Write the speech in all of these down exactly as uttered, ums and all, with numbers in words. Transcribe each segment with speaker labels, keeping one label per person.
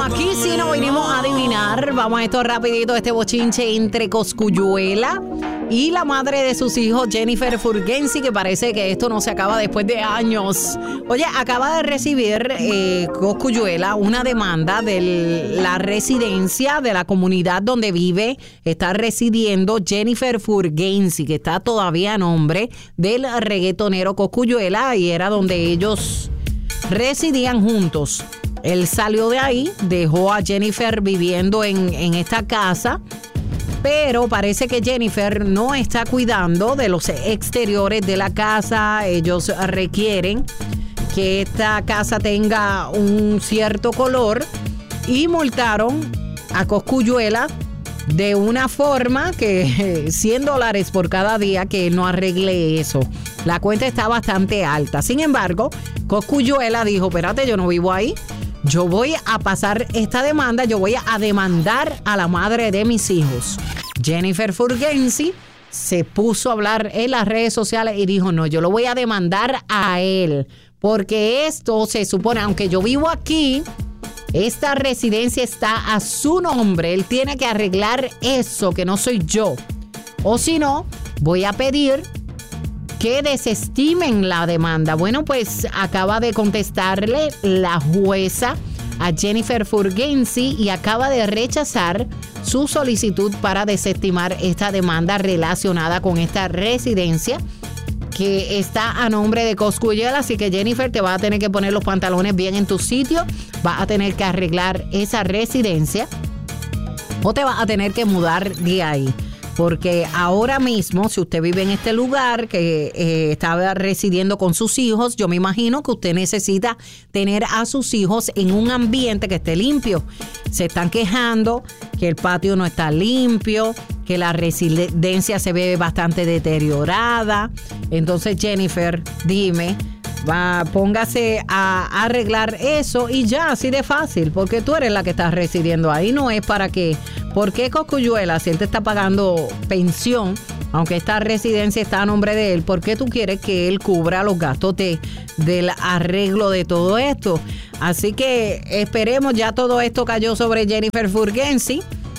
Speaker 1: aquí sí no vinimos a adivinar. Vamos a esto rapidito, este bochinche entre Cosculluela y la madre de sus hijos, Jennifer Furgensi, que parece que esto no se acaba después de años. Oye, acaba de recibir eh, Cosculluela una demanda de la residencia de la comunidad donde vive, está residiendo Jennifer Furgensi, que está todavía a nombre del reggaetonero Cosculluela y era donde ellos residían juntos. Él salió de ahí, dejó a Jennifer viviendo en, en esta casa, pero parece que Jennifer no está cuidando de los exteriores de la casa. Ellos requieren que esta casa tenga un cierto color y multaron a Cosculluela de una forma que cien dólares por cada día que no arregle eso. La cuenta está bastante alta. Sin embargo, Cosculluela dijo, espérate, yo no vivo ahí. Yo voy a pasar esta demanda, yo voy a demandar a la madre de mis hijos. Jennifer Furgensi se puso a hablar en las redes sociales y dijo, no, yo lo voy a demandar a él. Porque esto se supone, aunque yo vivo aquí, esta residencia está a su nombre. Él tiene que arreglar eso, que no soy yo. O si no, voy a pedir que desestimen la demanda. Bueno, pues acaba de contestarle la jueza a Jennifer Furgensi y acaba de rechazar su solicitud para desestimar esta demanda relacionada con esta residencia que está a nombre de Cosculluela. Así que Jennifer, te vas a tener que poner los pantalones bien en tu sitio, vas a tener que arreglar esa residencia o te vas a tener que mudar de ahí. Porque ahora mismo, si usted vive en este lugar que eh, estaba residiendo con sus hijos, yo me imagino que usted necesita tener a sus hijos en un ambiente que esté limpio. Se están quejando que el patio no está limpio, que la residencia se ve bastante deteriorada. Entonces, Jennifer, dime, va, póngase a arreglar eso y ya, así de fácil, porque tú eres la que estás residiendo ahí, no es para que... ¿Por qué Cosculluela, si él te está pagando pensión, aunque esta residencia está a nombre de él, por qué tú quieres que él cubra los gastos de, del arreglo de todo esto? Así que esperemos, ya todo esto cayó sobre Jennifer Furgensi.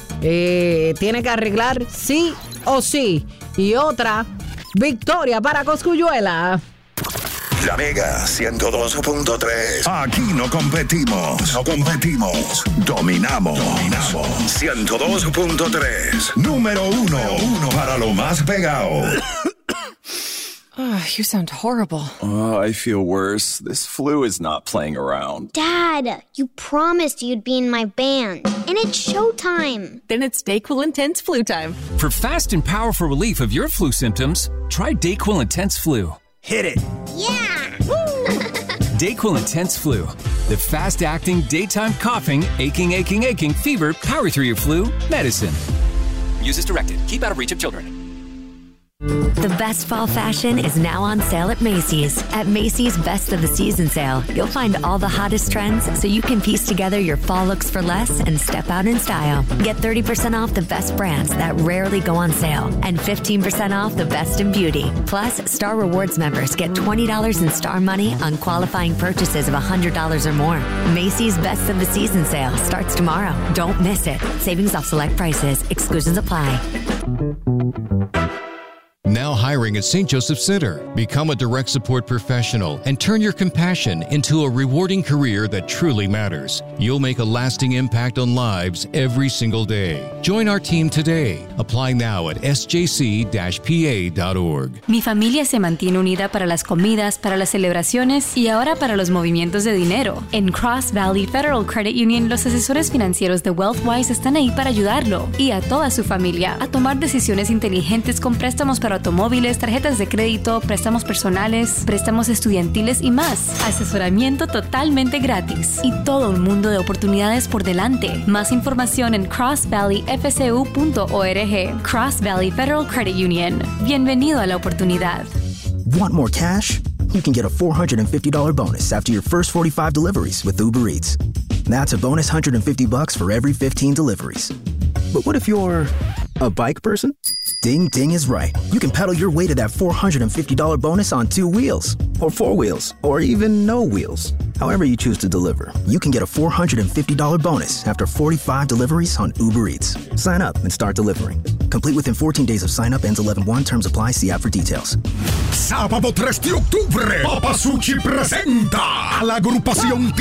Speaker 1: Eh, tiene que arreglar sí o sí. Y otra victoria para Cosculluela.
Speaker 2: La Mega ciento dos punto tres. Aquí no competimos, no competimos. Dominamos. Dominamos. ciento dos punto tres. Número uno, uno para lo más pegado.
Speaker 3: Oh, you sound horrible.
Speaker 4: Oh, I feel worse. This flu is not playing around.
Speaker 5: Dad, you promised you'd be in my band. And it's showtime.
Speaker 3: Then it's DayQuil Intense Flu time.
Speaker 6: For fast and powerful relief of your flu symptoms, try DayQuil Intense Flu.
Speaker 7: Hit it.
Speaker 5: Yeah!
Speaker 6: DayQuil Intense Flu. The fast-acting, daytime coughing, aching, aching, aching, fever, power through your flu medicine.
Speaker 8: Use as directed. Keep out of reach of children.
Speaker 9: The best fall fashion is now on sale at Macy's. At Macy's Best of the Season sale, you'll find all the hottest trends so you can piece together your fall looks for less and step out in style. Get thirty percent off the best brands that rarely go on sale and fifteen percent off the best in beauty. Plus, Star Rewards members get twenty dollars in Star Money on qualifying purchases of one hundred dollars or more. Macy's Best of the Season sale starts tomorrow. Don't miss it. Savings off select prices. Exclusions apply.
Speaker 10: Now hiring at Saint Joseph Center. Become a direct support professional and turn your compassion into a rewarding career that truly matters. You'll make a lasting impact on lives every single day. Join our team today. Apply now at s j c dash p a dot org.
Speaker 11: Mi familia se mantiene unida para las comidas, para las celebraciones y ahora para los movimientos de dinero. En Cross Valley Federal Credit Union, los asesores financieros de WealthWise están ahí para ayudarlo y a toda su familia a tomar decisiones inteligentes con préstamos para automóviles, tarjetas de crédito, préstamos personales, préstamos estudiantiles y más. Asesoramiento totalmente gratis y todo un mundo de oportunidades por delante. Más información en cross valley f c u punto org. Cross Valley Federal Credit Union. Bienvenido a la oportunidad.
Speaker 7: Want more cash? You can get a four hundred fifty dollars bonus after your first forty-five deliveries with Uber Eats. That's a bonus one hundred fifty bucks for every fifteen deliveries. But what if you're a bike person? Ding Ding is right. You can pedal your way to that four hundred fifty dollars bonus on two wheels, or four wheels, or even no wheels. However you choose to deliver, you can get a four hundred fifty dollars bonus after forty-five deliveries on Uber Eats. Sign up and start delivering. Complete within fourteen days of sign up. Ends eleven one. Terms apply. See app for details.
Speaker 2: Sábado tres de octubre, Papa Suchi presenta a la agrupación